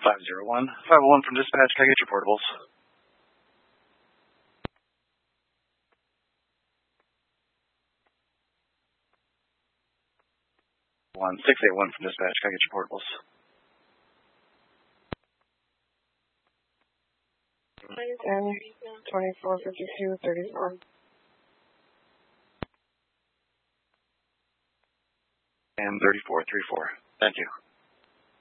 501. 501 from dispatch. Can I get your portables? One 681 from dispatch. Can I get your portables? And 2452 34. And 3434. Thank you.